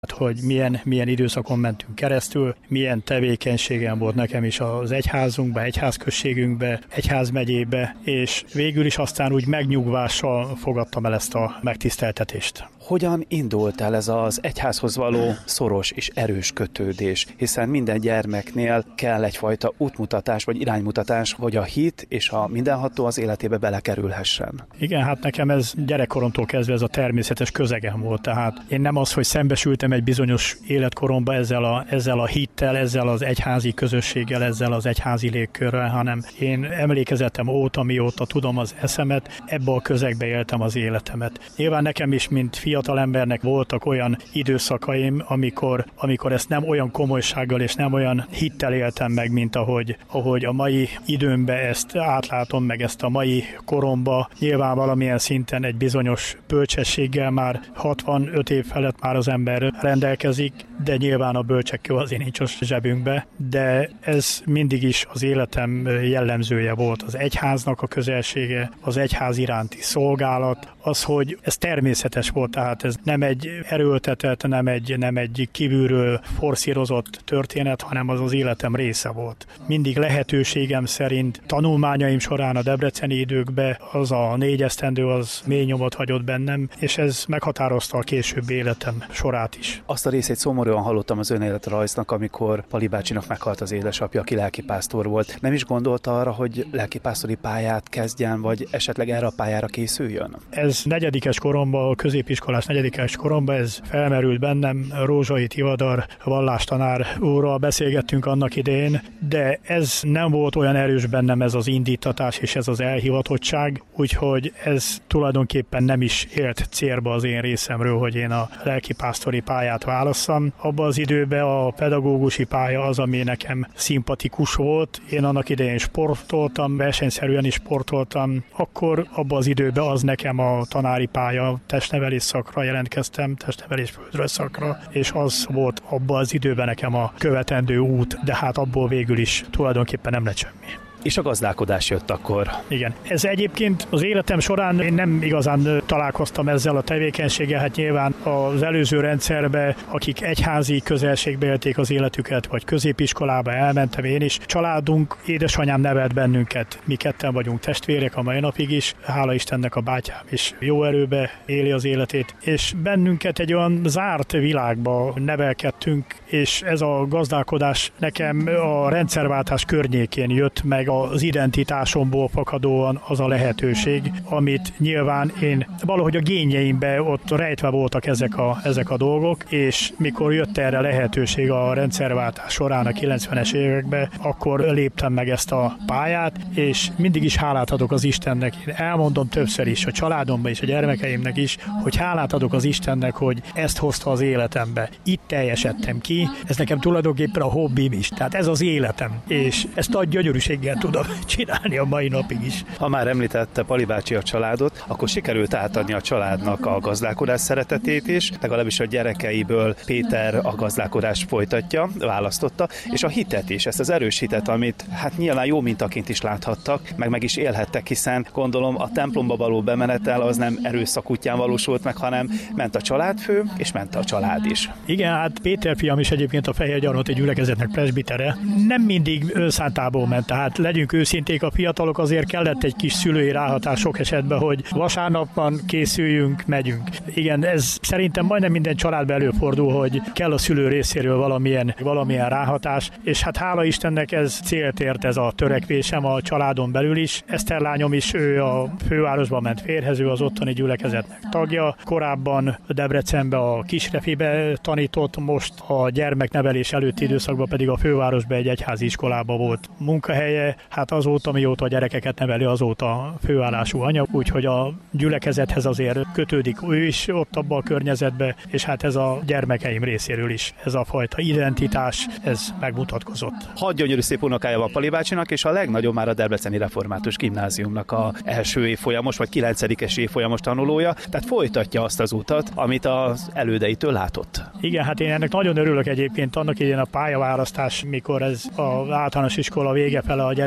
hogy milyen időszakon mentünk keresztül, milyen tevékenységem volt nekem is az egyházunkba, egyházközségünkbe, egyházmegyébe, és végül is aztán úgy megnyugvással fogadtam el ezt a megtiszteltetést. Hogyan indult el ez az egyházhoz való szoros és erős kötődés? Hiszen minden gyermeknél kell egyfajta útmutatás vagy iránymutatás, hogy a hit és a mindenható az életébe belekerülhessen. Igen, hát nekem ez gyerekkoromtól kezdve ez a természetes közegem volt, tehát én nem az, hogy szembesültem egy bizonyos életkoromba ezzel a hittel, ezzel az egyházi közösséggel, ezzel az egyházi légkörrel, hanem én emlékezetem óta, mióta tudom az eszemet, ebbe a közegbe éltem az életemet. Nyilván nekem is, mint fiatalembernek voltak olyan időszakaim, amikor ezt nem olyan komolysággal és nem olyan hittel éltem meg, mint ahogy a mai időmben ezt átlátom, meg ezt a mai koromba. Nyilván valamilyen szinten egy bizonyos bölcsességgel már 65 év felett már az ember rendelkezik, de nyilván a bölcsekkel azért nincs a zsebünkbe, de ez mindig is az életem jellemzője volt. Az egyháznak a közelsége, az egyház iránti szolgálat, az, hogy ez természetes volt, tehát ez nem egy erőltetett, nem egy kívülről forszírozott történet, hanem az életem része volt. Mindig lehetőségem szerint tanulmányaim során a debreceni időkben az a 4 esztendő az mély nyomot hagyott bennem, és ez meghatározta a későbbi életem sorát is. Azt a részét szomorúan hallottam az önéletrajznak, amikor Pali bácsinak meghalt az édesapja, aki lelkipásztor volt. Nem is gondolta arra, hogy lelkipásztori pályát kezdjen, vagy esetleg erre a pályára készüljön? Ez negyedikes koromban, a középiskolás negyedikes koromban ez felmerült bennem. Rózsai Tivadar vallástanár úrral beszélgettünk annak idején, de ez nem volt olyan erős bennem, ez az indítatás és ez az elhivatottság, úgyhogy ez tulajdonképpen nem is élt célba az én részemről, hogy én a lelkipásztori pályát válasszam. Abban az időben a pedagógusi pálya az, ami nekem szimpatikus volt. Én annak idején sportoltam, versenyszerűen is sportoltam. Akkor abban az időben az nekem a tanári pálya, testnevelés szakra jelentkeztem, testnevelés földről szakra, és az volt abban az időben nekem a követendő út, de hát abból végül is tulajdonképpen nem lett semmi. És a gazdálkodás jött akkor. Igen. Ez egyébként az életem során én nem igazán találkoztam ezzel a tevékenységgel, hát nyilván az előző rendszerben, akik egyházi közelségbe élték az életüket, vagy középiskolába elmentem én is. Családunk, édesanyám nevelt bennünket, mi ketten vagyunk testvérek a mai napig is, hála Istennek a bátyám is jó erőbe éli az életét, és bennünket egy olyan zárt világba nevelkedtünk, és ez a gazdálkodás nekem a rendszerváltás környékén jött meg, az identitásomból fakadóan az a lehetőség, amit nyilván én valahogy a génjeimben ott rejtve voltak ezek a dolgok, és mikor jött erre lehetőség a rendszerváltás során a 90-es években, akkor léptem meg ezt a pályát, és mindig is hálát adok az Istennek. Én elmondom többször is, a családomban és a gyermekeimnek is, hogy hálát adok az Istennek, hogy ezt hozta az életembe. Itt teljesedtem ki, ez nekem tulajdonképpen a hobbim is, tehát ez az életem, és ezt a gyönyörűséggel tudom csinálni a mai napig is. Ha már említette Pali bácsi a családot, akkor sikerült átadni a családnak a gazdálkodás szeretetét is, legalábbis a gyerekeiből Péter a gazdálkodást folytatja, választotta, és a hitet is, ezt az erős hitet, amit hát nyilván jó mintaként is láthattak, meg is élhettek, hiszen gondolom a templomba való bemenetel az nem erőszak útján valósult meg, hanem ment a családfő, és ment a család is. Igen, hát Péter fiam is egyébként a Fehérgyarmati gyülekezetnek presbitere. Nem mindig önszántából ment, tehát legyünk őszinték, a fiatalok azért kellett egy kis szülői ráhatás sok esetben, hogy vasárnapban készüljünk, megyünk. Igen, ez szerintem majdnem minden családban előfordul, hogy kell a szülő részéről valamilyen ráhatás, és hát hála Istennek ez célt ért, ez a törekvésem a családon belül is. Eszter lányom is, ő a fővárosba ment férjhez, ő az ottani gyülekezetnek tagja. Korábban Debrecenbe a Kisrefibe tanított, most a gyermeknevelés előtti időszakban pedig a fővárosban egy egyházi iskolába volt munkahelye. Hát azóta, mióta a gyerekeket neveli, azóta főállású anya, úgyhogy a gyülekezethez azért kötődik ő is ott abban a környezetben, és hát ez a gyermekeim részéről is, ez a fajta identitás, ez megmutatkozott. 6 gyönyörű szép unokája van Pali bácsinak, és a legnagyobb már a Debreceni Református Gimnáziumnak a első évfolyamos, vagy 9-es évfolyamos tanulója, tehát folytatja azt az utat, amit az elődeitől látott. Igen, hát én ennek nagyon örülök egyébként, annak idején a pályaválasztás, mikor ez az általános iskola vége fele a gyerek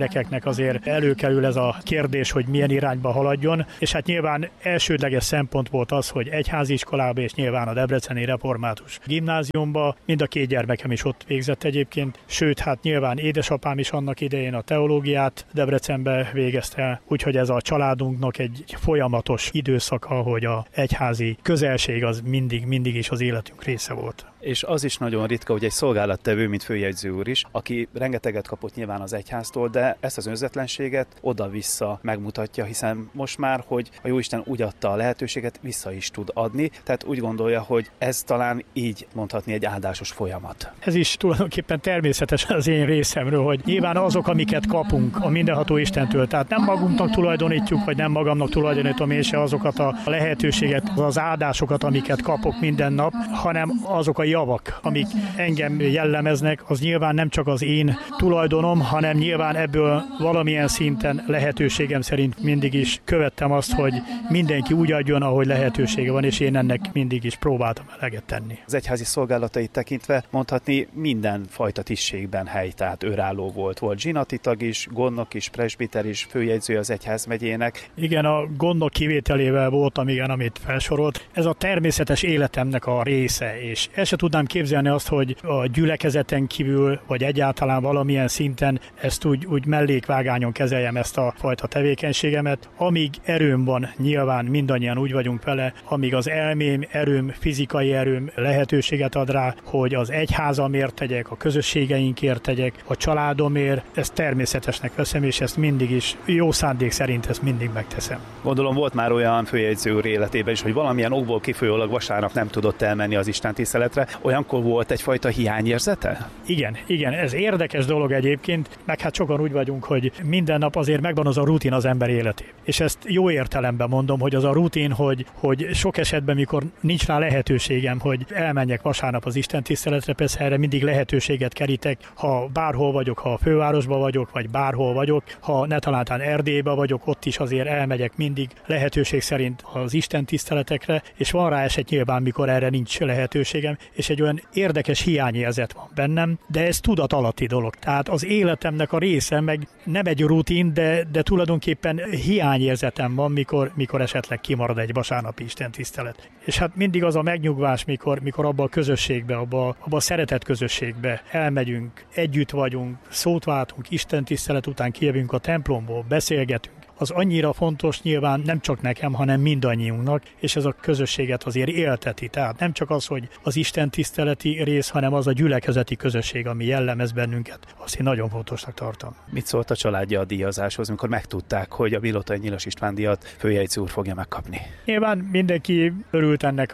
gyerekeknek azért előkerül ez a kérdés, hogy milyen irányba haladjon, és hát nyilván elsődleges szempont volt az, hogy egyházi iskolába és nyilván a Debreceni Református Gimnáziumba, mind a két gyermekem is ott végzett egyébként, sőt, hát nyilván édesapám is annak idején a teológiát Debrecenbe végezte, úgyhogy ez a családunknak egy folyamatos időszaka, hogy a egyházi közelség az mindig is az életünk része volt. És az is nagyon ritka, hogy egy szolgálattevő, mint főjegyző úr is, aki rengeteget kapott nyilván az egyháztól, de ezt az önzetlenséget oda-vissza megmutatja, hiszen most már, hogy a Jóisten úgy adta a lehetőséget, vissza is tud adni, tehát úgy gondolja, hogy ez talán így mondhatni egy áldásos folyamat. Ez is tulajdonképpen természetes az én részemről, hogy nyilván azok, amiket kapunk a mindenható Istentől, tehát nem magunknak tulajdonítjuk, vagy nem magamnak tulajdonítom én se azokat a lehetőséget, az áldásokat, amiket kapok minden nap, hanem azok a javak, amik engem jellemeznek, az nyilván nem csak az én tulajdonom, hanem nyilván ebből valamilyen szinten lehetőségem szerint mindig is követtem azt, hogy mindenki úgy adjon, ahogy lehetősége van, és én ennek mindig is próbáltam eleget tenni. Az egyházi szolgálatait tekintve mondhatni minden fajta tisztségben hely, tehát őrálló volt. Volt zsinati tag is, gondnok is, presbiter is, főjegyző az egyházmegyének. Igen, a gondok kivételével voltam, igen, amit felsorolt. Ez a természetes életemnek a része, és el se tudnám képzelni azt, hogy a gyülekezeten kívül, vagy egyáltalán valamilyen szinten ezt úgy mellékvágányon kezeljem ezt a fajta tevékenységemet. Amíg erőm van, nyilván mindannyian úgy vagyunk vele, amíg az erőm, fizikai erőm lehetőséget ad rá, hogy az egyházamért tegyek, a közösségeinkért tegyek, a családomért, ezt természetesnek veszem, és ezt mindig is, jó szándék szerint ezt mindig megteszem. Gondolom volt már olyan főjegyző úr életében is, hogy valamilyen okból kifolyólag vasárnap nem tudott elmenni az istentiszteletre, olyankor volt egyfajta hiányérzete? Igen, ez érdekes dolog egyébként, meg hát sokan úgy vagyunk, hogy minden nap azért megvan az a rutin az ember életében. És ezt jó értelemben mondom, hogy az a rutin, hogy sok esetben, mikor nincs rá lehetőségem, hogy elmenjek vasárnap az istentiszteletre, persze erre mindig lehetőséget kerítek, ha bárhol vagyok, ha a fővárosban vagyok, vagy bárhol vagyok, ha ne talántán Erdélyben vagyok, ott is azért elmegyek mindig lehetőség szerint az istentiszteletekre, és van rá eset nyilván, mikor erre nincs lehetőségem, és egy olyan érdekes hiányérzet van bennem, de ez tudatalatti dolog. Tehát az életemnek a része, meg nem egy rutin, de tulajdonképpen hiányérzetem van, mikor esetleg kimarad egy vasárnapi istentisztelet. És hát mindig az a megnyugvás, mikor abba a közösségbe, abba a szeretett közösségbe elmegyünk, együtt vagyunk, szót váltunk, istentisztelet után kijövünk a templomból, beszélgetünk. Az annyira fontos nyilván nem csak nekem, hanem mindannyiunknak, és ez a közösséget azért élteti. Tehát nem csak az, hogy az istentiszteleti rész, hanem az a gyülekezeti közösség, ami jellemez bennünket. Azt én nagyon fontosnak tartom. Mit szólt a családja a díjazáshoz, mikor megtudták, hogy a Milotai Nyilas István díjat főjegyző úr fogja megkapni? Nyilván mindenki örült ennek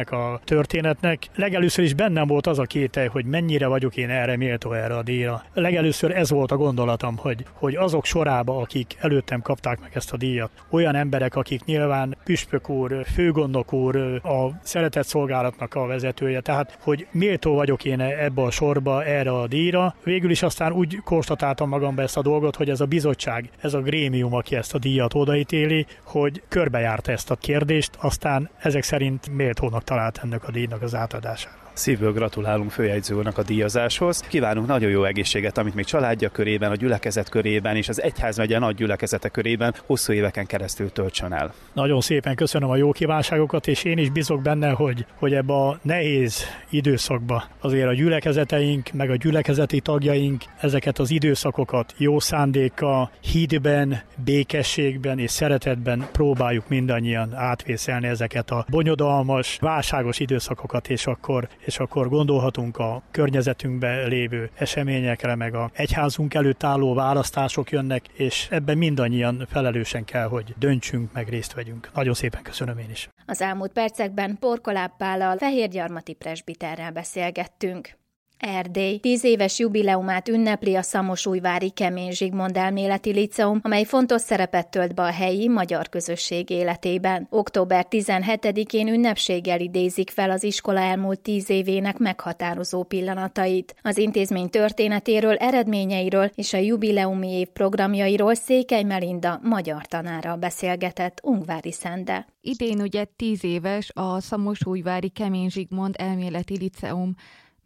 a történetnek. Legelőször is bennem volt az a kételj, hogy mennyire vagyok én erre méltó erre a díjra. Legelőször ez volt a gondolatom, hogy azok sorába, akik előttem kapták meg ezt a díjat. Olyan emberek, akik nyilván püspök úr, főgondnok úr, a szeretett szolgálatnak a vezetője, tehát hogy méltó vagyok én ebbe a sorba, erre a díjra. Végül is aztán úgy konstatáltam magamba ezt a dolgot, hogy ez a bizottság, ez a grémium, aki ezt a díjat odaítéli, hogy körbejárta ezt a kérdést, aztán ezek szerint méltónak talált ennek a díjnak az átadására. Szívből gratulálunk főjegyző úrnak a díjazáshoz. Kívánunk nagyon jó egészséget, amit még családja körében, a gyülekezet körében és az egyházmegye nagy gyülekezete körében hosszú éveken keresztül töltsön el. Nagyon szépen köszönöm a jó kívánságokat, és én is bízok benne, hogy ebbe a nehéz időszakba azért a gyülekezeteink, meg a gyülekezeti tagjaink ezeket az időszakokat jó szándékkal, hídben, békességben és szeretetben próbáljuk mindannyian átvészelni ezeket a bonyodalmas, válságos időszakokat, és akkor gondolhatunk a környezetünkben lévő eseményekre, meg a egyházunk előtt álló választások jönnek, és ebben mindannyian felelősen kell, hogy döntsünk, meg részt vegyünk. Nagyon szépen köszönöm én is. Az elmúlt percekben Porkoláb Pállal, fehérgyarmati presbiterrel beszélgettünk. Erdély 10 éves jubileumát ünnepli a szamosújvári Kemény Zsigmond Elméleti Liceum, amely fontos szerepet tölt be a helyi magyar közösség életében. Október 17-én ünnepséggel idézik fel az iskola elmúlt 10 évének meghatározó pillanatait. Az intézmény történetéről, eredményeiről és a jubileumi év programjairól Székely Melinda magyar tanárral beszélgetett Ungvári Szende. Idén ugye 10 éves a szamosújvári Kemény Zsigmond Elméleti Liceum.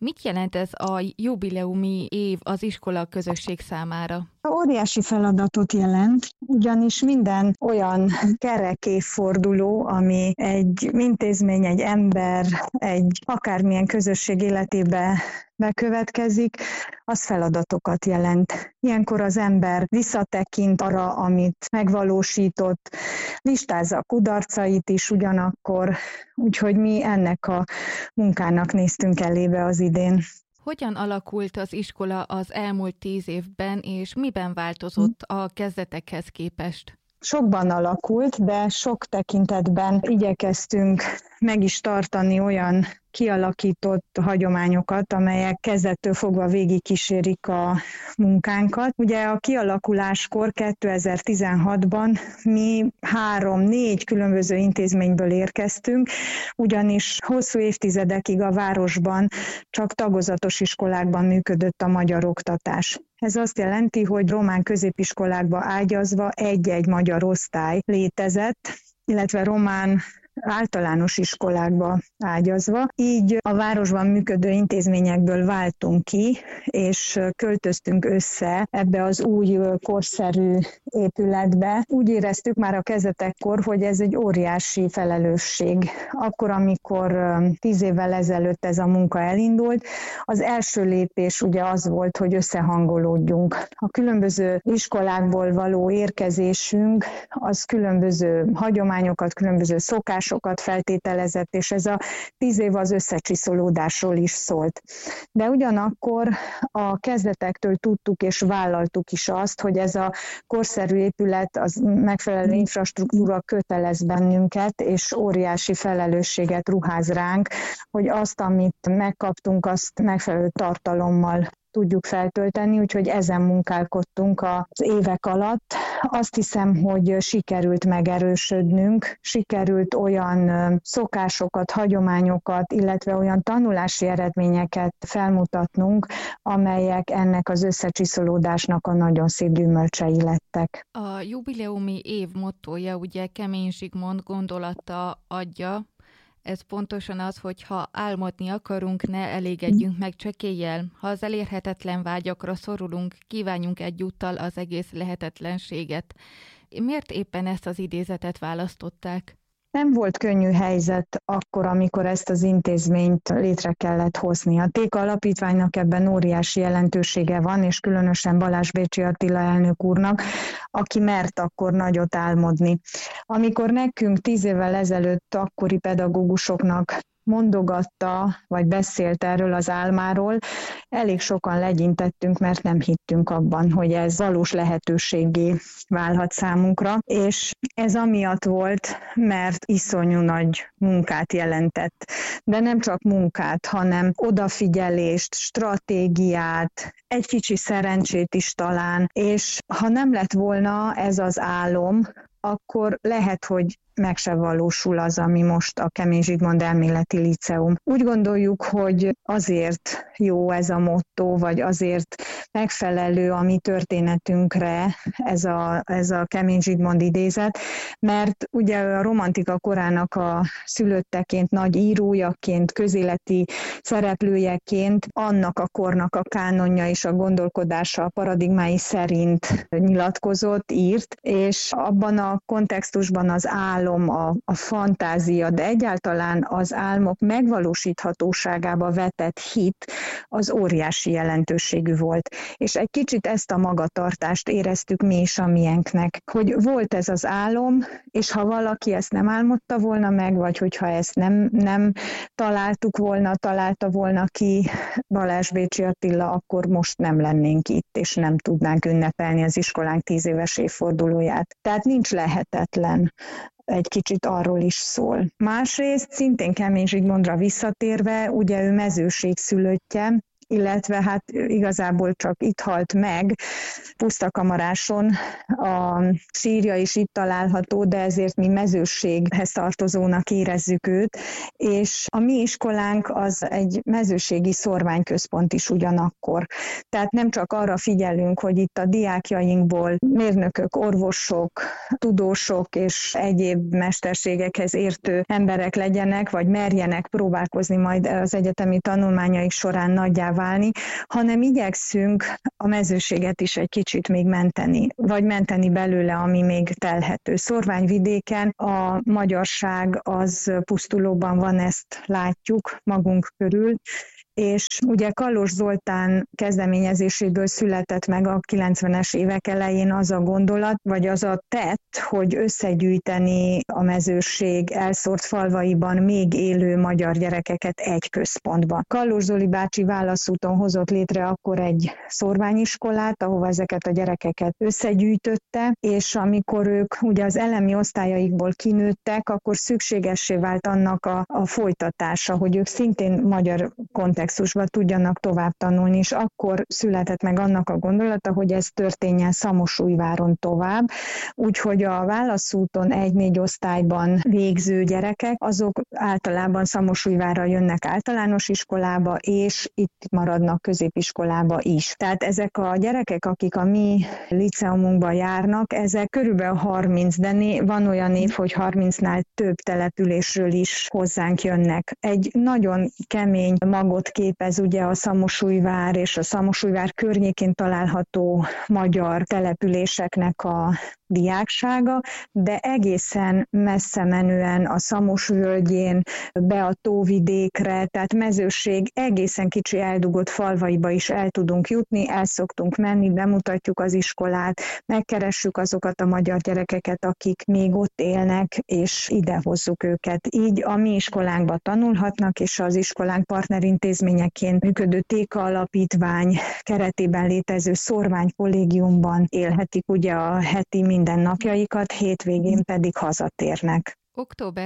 Mit jelent ez a jubileumi év az iskola közösség számára? Óriási feladatot jelent, ugyanis minden olyan kerek évforduló, ami egy intézmény, egy ember, egy akármilyen közösség életébe bekövetkezik, az feladatokat jelent. Ilyenkor az ember visszatekint arra, amit megvalósított, listázza a kudarcait is ugyanakkor, úgyhogy mi ennek a munkának néztünk elébe az idén. Hogyan alakult az iskola az elmúlt 10 évben, és miben változott a kezdetekhez képest? Sokban alakult, de sok tekintetben igyekeztünk meg is tartani olyan kialakított hagyományokat, amelyek kezdettől fogva végigkísérik a munkánkat. Ugye a kialakuláskor 2016-ban mi 3-4 különböző intézményből érkeztünk, ugyanis hosszú évtizedekig a városban csak tagozatos iskolákban működött a magyar oktatás. Ez azt jelenti, hogy román középiskolákba ágyazva egy-egy magyar osztály létezett, illetve román általános iskolákba ágyazva. Így a városban működő intézményekből váltunk ki, és költöztünk össze ebbe az új korszerű épületbe. Úgy éreztük már a kezdetekkor, hogy ez egy óriási felelősség. Akkor, amikor 10 évvel ezelőtt ez a munka elindult, az első lépés ugye az volt, hogy összehangolódjunk. A különböző iskolákból való érkezésünk, az különböző hagyományokat, különböző szokásokat feltételezett, és ez a 10 év az összecsiszolódásról is szólt. De ugyanakkor a kezdetektől tudtuk és vállaltuk is azt, hogy ez a korszerű épület, az megfelelő infrastruktúra kötelez bennünket, és óriási felelősséget ruház ránk, hogy azt, amit megkaptunk, azt megfelelő tartalommal tudjuk feltölteni, úgyhogy ezen munkálkodtunk az évek alatt. Azt hiszem, hogy sikerült megerősödnünk, sikerült olyan szokásokat, hagyományokat, illetve olyan tanulási eredményeket felmutatnunk, amelyek ennek az összecsiszolódásnak a nagyon szép gyümölcsei lettek. A jubileumi év mottója ugye Kemény Zsigmond gondolata adja. Ez pontosan az, hogy ha álmodni akarunk, ne elégedjünk meg csekélyel. Ha az elérhetetlen vágyakra szorulunk, kívánjunk egyúttal az egész lehetetlenséget. Miért éppen ezt az idézetet választották? Nem volt könnyű helyzet akkor, amikor ezt az intézményt létre kellett hozni. A TÉK Alapítványnak ebben óriási jelentősége van, és különösen Balázs Bécsi Attila elnök úrnak, aki mert akkor nagyot álmodni. Amikor nekünk 10 évvel ezelőtt akkori pedagógusoknak mondogatta, vagy beszélt erről az álmáról, elég sokan legyintettünk, mert nem hittünk abban, hogy ez valós lehetőséggé válhat számunkra, és ez amiatt volt, mert iszonyú nagy munkát jelentett. De nem csak munkát, hanem odafigyelést, stratégiát, egy kicsi szerencsét is talán, és ha nem lett volna ez az álom, akkor lehet, hogy meg se valósul az, ami most a Kemény Zsigmond Elméleti Líceum. Úgy gondoljuk, hogy azért jó ez a motto, vagy azért megfelelő a mi történetünkre ez a Kemény Zsigmond idézet, mert ugye a romantika korának a szülötteként, nagy írójaként, közéleti szereplőjeként annak a kornak a kánonja és a gondolkodása, a paradigmái szerint nyilatkozott, írt, és abban a kontextusban az álom, a fantázia, de egyáltalán az álmok megvalósíthatóságába vetett hit az óriási jelentőségű volt. És egy kicsit ezt a magatartást éreztük mi is a miénknek, hogy volt ez az álom, és ha valaki ezt nem álmodta volna meg, vagy hogyha ezt nem találta volna ki Balázs Bécsi Attila, akkor most nem lennénk itt, és nem tudnánk ünnepelni az iskolánk 10 éves évfordulóját. Tehát nincs lehetetlen. Egy kicsit arról is szól. Másrészt szintén Kemény Zsigmondra visszatérve, ugye ő mezőség szülöttje, illetve hát igazából csak itt halt meg, Pusztakamaráson. A sírja is itt található, de ezért mi mezőséghez tartozónak érezzük őt, és a mi iskolánk az egy mezőségi szorványközpont is ugyanakkor. Tehát nem csak arra figyelünk, hogy itt a diákjainkból mérnökök, orvosok, tudósok és egyéb mesterségekhez értő emberek legyenek, vagy merjenek próbálkozni majd az egyetemi tanulmányaik során nagyjá válni, hanem igyekszünk a mezőséget is egy kicsit még menteni, vagy menteni belőle, ami még telhető. Szorványvidéken a magyarság az pusztulóban van, ezt látjuk magunk körül, és ugye Kallos Zoltán kezdeményezéséből született meg a 90-es évek elején az a gondolat, vagy az a tett, hogy összegyűjteni a mezőség elszórt falvaiban még élő magyar gyerekeket egy központba. Kallos Zoli bácsi válaszúton hozott létre akkor egy szorványiskolát, ahova ezeket a gyerekeket összegyűjtötte, és amikor ők ugye az elemi osztályaikból kinőttek, akkor szükségessé vált annak a folytatása, hogy ők szintén magyar kontextusban tudjanak tovább tanulni, és akkor született meg annak a gondolata, hogy ez történjen Szamosújváron tovább, úgyhogy a válaszúton 1-4 osztályban végző gyerekek, azok általában Szamosújvárra jönnek általános iskolába, és itt maradnak középiskolába is. Tehát ezek a gyerekek, akik a mi liceumunkban járnak, ezek körülbelül 30, de van olyan év, hogy 30-nál több településről is hozzánk jönnek. Egy nagyon kemény magot képez ugye a Szamosújvár és a Szamosújvár környékén található magyar településeknek a diáksága, de egészen messze menően a Szamos völgyén, be a tóvidékre, tehát mezőség egészen kicsi eldugott falvaiba is el tudunk jutni, el szoktunk menni, bemutatjuk az iskolát, megkeressük azokat a magyar gyerekeket, akik még ott élnek, és idehozzuk őket. Így a mi iskolánkban tanulhatnak, és az iskolánk partnerintézményeként működő Téka Alapítvány keretében létező szorványkollégiumban élhetik ugye a heti mindennapjaikat, hétvégén pedig hazatérnek. Október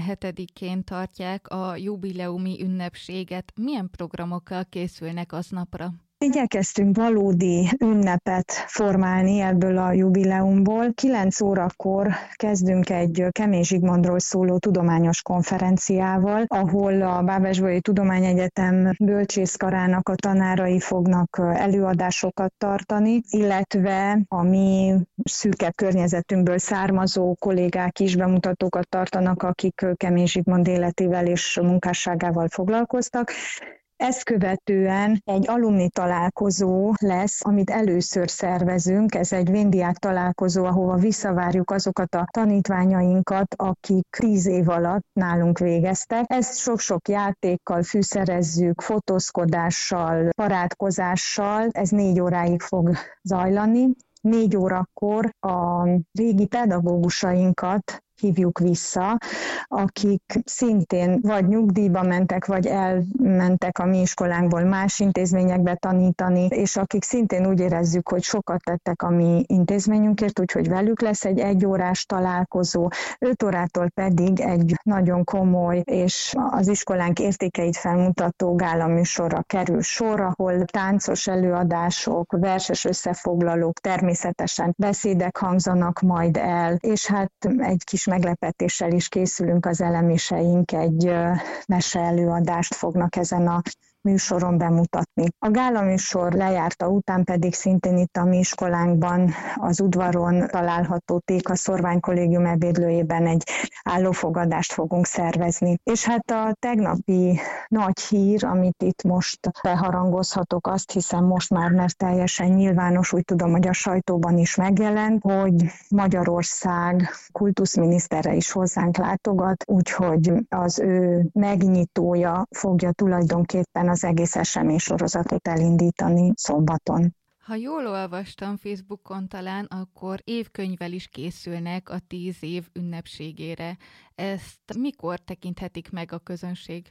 17-én tartják a jubileumi ünnepséget. Milyen programokkal készülnek aznapra? Igyekeztünk valódi ünnepet formálni ebből a jubileumból. 9 órakor kezdünk egy Kemény Zsigmondról szóló tudományos konferenciával, ahol a Bábesbolyai Tudományegyetem bölcsészkarának a tanárai fognak előadásokat tartani, illetve a mi szűkebb környezetünkből származó kollégák is bemutatókat tartanak, akik Kemény Zsigmond életével és munkásságával foglalkoztak. Ezt követően egy alumni találkozó lesz, amit először szervezünk. Ez egy véndiák találkozó, ahova visszavárjuk azokat a tanítványainkat, akik 10 év alatt nálunk végeztek. Ezt sok-sok játékkal fűszerezzük, fotózkodással, barátkozással. Ez 4 óráig fog zajlani. 4 órakor a régi pedagógusainkat hívjuk vissza, akik szintén vagy nyugdíjba mentek, vagy elmentek a mi iskolánkból más intézményekbe tanítani, és akik szintén úgy érezzük, hogy sokat tettek a mi intézményünkért, úgyhogy velük lesz egy 1 órás találkozó, 5 órától pedig egy nagyon komoly és az iskolánk értékeit felmutató gálaműsorra kerül sor, ahol táncos előadások, verses összefoglalók, természetesen beszédek hangzanak majd el, és hát egy kis meglepetéssel is készülünk az eleméseink, egy mese előadást fognak ezen a műsoron bemutatni. A gálaműsor lejárta után pedig szintén itt a mi iskolánkban az udvaron található Téka Szorványkollégium ebédlőjében egy állófogadást fogunk szervezni. És hát a tegnapi nagy hír, amit itt most beharangozhatok, azt hiszem most már, mert teljesen nyilvános, úgy tudom, hogy a sajtóban is megjelent, hogy Magyarország kultuszminisztere is hozzánk látogat, úgyhogy az ő megnyitója fogja tulajdonképpen az egész eseménysorozatot elindítani szombaton. Ha jól olvastam Facebookon talán, akkor évkönyvvel is készülnek a 10 év ünnepségére. Ezt mikor tekinthetik meg a közönség?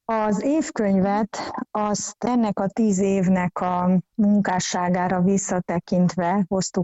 Az évkönyvet azt ennek a 10 évnek a munkásságára visszatekintve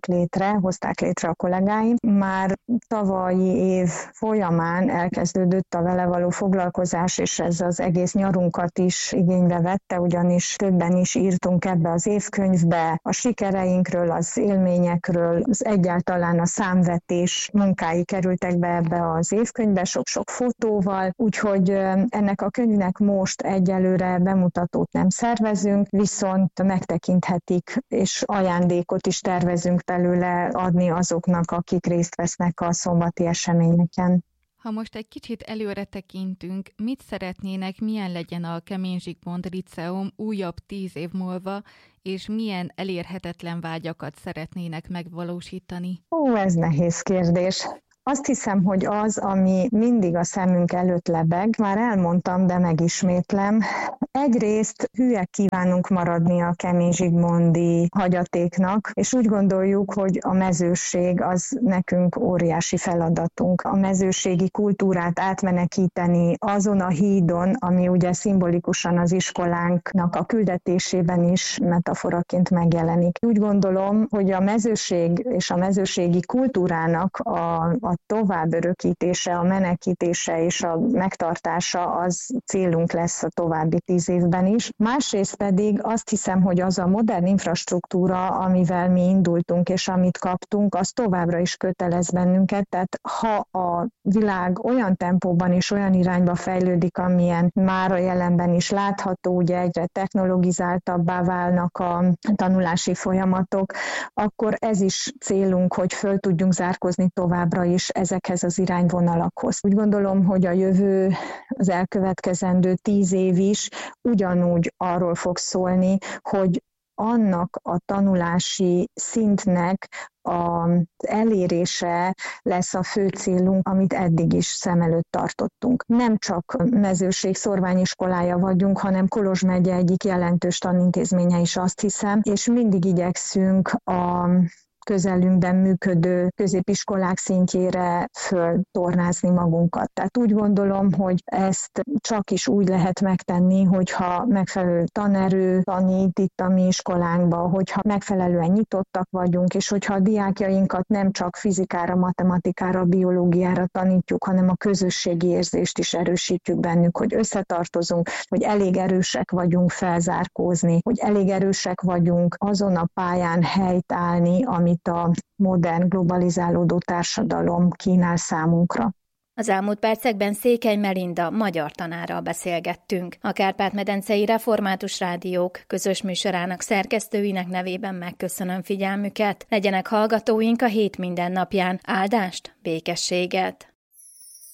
hozták létre a kollégáim. Már tavalyi év folyamán elkezdődött a vele való foglalkozás, és ez az egész nyarunkat is igénybe vette, ugyanis többen is írtunk ebbe az évkönyvbe a sikereinkről, az élményekről, az egyáltalán a számvetés munkái kerültek be ebbe az évkönyvbe, sok-sok fotóval, úgyhogy ennek a könyvnek most egyelőre bemutatót nem szervezünk, viszont megtekinthetik, és ajándékot is tervezünk belőle adni azoknak, akik részt vesznek a szombati eseményeken. Ha most egy kicsit előre tekintünk, mit szeretnének, milyen legyen a Kemény Zsigmond Líceum újabb 10 év múlva, és milyen elérhetetlen vágyakat szeretnének megvalósítani? Ez nehéz kérdés. Azt hiszem, hogy az, ami mindig a szemünk előtt lebeg, már elmondtam, de megismétlem, egyrészt hülyek kívánunk maradni a kemény zsigmondi hagyatéknak, és úgy gondoljuk, hogy a mezőség az nekünk óriási feladatunk. A mezőségi kultúrát átmenekíteni azon a hídon, ami ugye szimbolikusan az iskolánknak a küldetésében is metaforaként megjelenik. Úgy gondolom, hogy a mezőség és a mezőségi kultúrának a tovább örökítése, a menekítése és a megtartása az célunk lesz a további 10 évben is. Másrészt pedig azt hiszem, hogy az a modern infrastruktúra, amivel mi indultunk és amit kaptunk, az továbbra is kötelez bennünket. Tehát ha a világ olyan tempóban és olyan irányba fejlődik, amilyen már a jelenben is látható, ugye egyre technologizáltabbá válnak a tanulási folyamatok, akkor ez is célunk, hogy föl tudjunk zárkózni továbbra is ezekhez az irányvonalakhoz. Úgy gondolom, hogy a jövő, az elkövetkezendő 10 év is ugyanúgy arról fog szólni, hogy annak a tanulási szintnek az elérése lesz a fő célunk, amit eddig is szem előtt tartottunk. Nem csak mezőség szorványiskolája vagyunk, hanem Kolozs megye egyik jelentős tanintézménye is, azt hiszem, és mindig igyekszünk a közelünkben működő középiskolák szintjére föltornázni magunkat. Tehát úgy gondolom, hogy ezt csak is úgy lehet megtenni, hogyha megfelelő tanerő tanít itt a mi iskolánkba, hogyha megfelelően nyitottak vagyunk, és hogyha a diákjainkat nem csak fizikára, matematikára, biológiára tanítjuk, hanem a közösségi érzést is erősítjük bennük, hogy összetartozunk, hogy elég erősek vagyunk felzárkózni, hogy elég erősek vagyunk azon a pályán helytállni, amit a modern, globalizálódó társadalom kínál számunkra. Az elmúlt percekben Székely Melinda magyar tanárral beszélgettünk. A Kárpát-medencei Református Rádiók közös műsorának szerkesztőinek nevében megköszönöm figyelmüket. Legyenek hallgatóink a hét minden napján. Áldást, békességet!